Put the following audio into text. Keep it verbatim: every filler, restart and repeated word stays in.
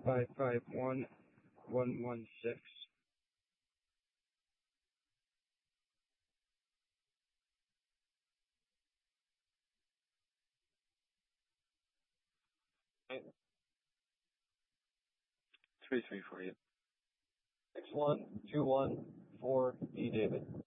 five five one, one one six. Three three for you. Six one two one four D David.